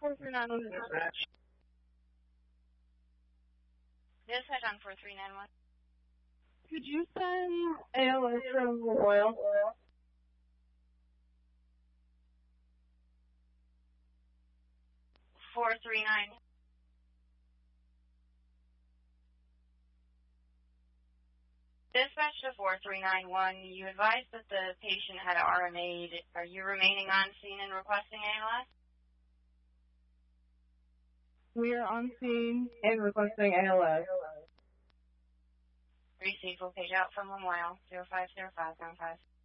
439 dispatch. Dispatch on 4391. Could you send ALS from Royal? 439. Dispatch to 4391. You advised that the patient had RMA'd. Are you remaining on scene and requesting ALS? We are on scene and requesting ALS. Received. Will page out from Memorial 050575.